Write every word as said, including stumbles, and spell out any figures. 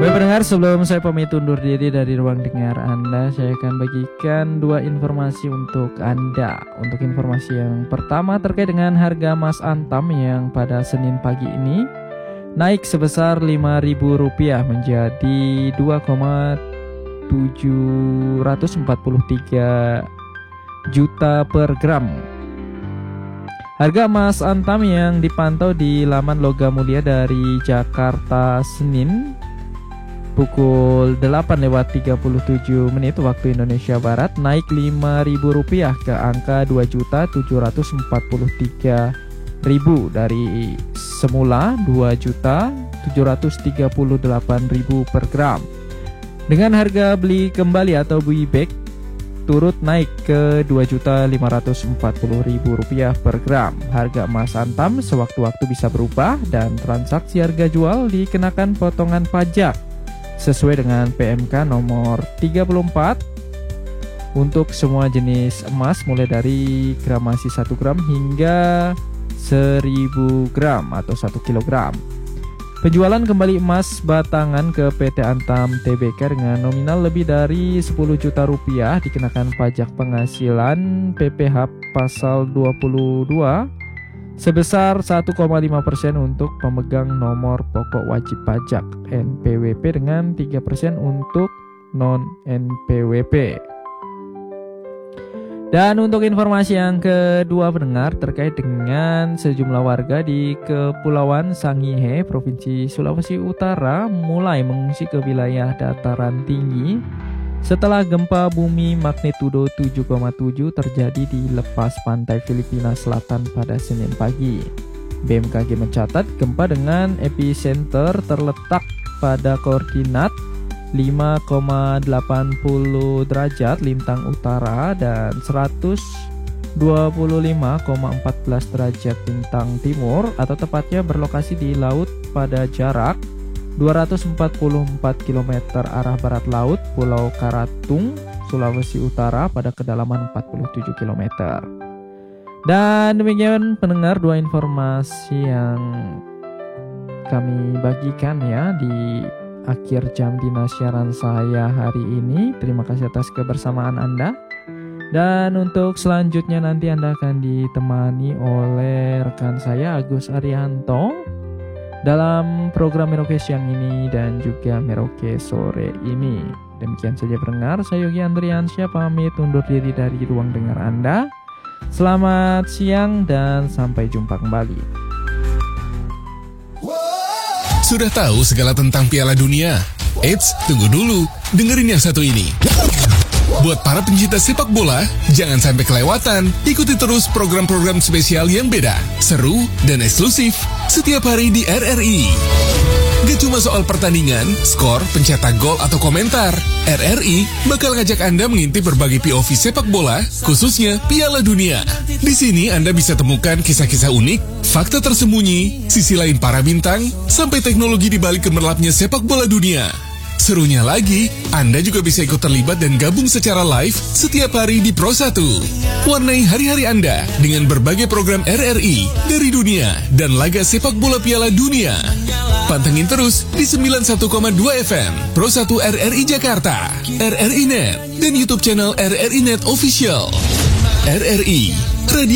Baik pendengar, sebelum saya pamit undur diri dari ruang dengar Anda, saya akan bagikan dua informasi untuk Anda. Untuk informasi yang pertama terkait dengan harga emas Antam yang pada Senin pagi ini naik sebesar lima ribu rupiah menjadi dua koma tujuh empat tiga juta per gram. Harga emas Antam yang dipantau di laman Logam Mulia dari Jakarta Senin pukul delapan lewat tiga puluh tujuh menit waktu Indonesia Barat naik lima ribu rupiah ke angka dua juta tujuh ratus empat puluh tiga ribu dari semula dua juta tujuh ratus tiga puluh delapan ribu per gram. Dengan harga beli kembali atau buyback turut naik ke dua juta lima ratus empat puluh ribu rupiah per gram. Harga emas Antam sewaktu-waktu bisa berubah dan transaksi harga jual dikenakan potongan pajak sesuai dengan P M K nomor tiga puluh empat untuk semua jenis emas mulai dari gramasi satu gram hingga seribu gram atau satu kilogram. Penjualan kembali emas batangan ke P T Antam Tbk dengan nominal lebih dari sepuluh juta rupiah dikenakan pajak penghasilan P P H pasal dua puluh dua sebesar satu koma lima persen untuk pemegang nomor pokok wajib pajak N P W P dengan tiga persen untuk non-N P W P. Dan untuk informasi yang kedua pendengar terkait dengan sejumlah warga di Kepulauan Sangihe, Provinsi Sulawesi Utara mulai mengungsi ke wilayah dataran tinggi setelah gempa bumi magnitudo tujuh koma tujuh terjadi di lepas pantai Filipina Selatan pada Senin pagi. B M K G mencatat gempa dengan epicenter terletak pada koordinat lima koma delapan nol derajat lintang utara dan seratus dua puluh lima koma empat belas derajat lintang timur atau tepatnya berlokasi di laut pada jarak dua ratus empat puluh empat kilometer arah barat laut Pulau Karatung, Sulawesi Utara pada kedalaman empat puluh tujuh kilometer. Dan demikian pendengar dua informasi yang kami bagikan ya di akhir jam dinas siaran saya hari ini. Terima kasih atas kebersamaan Anda. Dan untuk selanjutnya nanti Anda akan ditemani oleh rekan saya Agus Arianto dalam program Merauke siang ini dan juga Merauke sore ini. Demikian saja pendengar, saya Yogi Andriansyah pamit undur diri dari ruang dengar Anda. Selamat siang dan sampai jumpa kembali. Sudah tahu segala tentang Piala Dunia? Eits, tunggu dulu, dengerin yang satu ini. Buat para pencinta sepak bola, jangan sampai kelewatan. Ikuti terus program-program spesial yang beda, seru, dan eksklusif setiap hari di R R I. Gak cuma soal pertandingan, skor, pencetak gol, atau komentar. R R I bakal ngajak Anda mengintip berbagai P O V sepak bola, khususnya Piala Dunia. Di sini Anda bisa temukan kisah-kisah unik, fakta tersembunyi, sisi lain para bintang, sampai teknologi di balik gemerlapnya sepak bola dunia. Serunya lagi, Anda juga bisa ikut terlibat dan gabung secara live setiap hari di Pro satu. Warnai hari-hari Anda dengan berbagai program R R I dari dunia dan laga sepak bola Piala Dunia. Pantengin terus di sembilan puluh satu koma dua F M Pro satu R R I Jakarta, R R I Net, dan YouTube channel R R I Net Official. R R I, Radio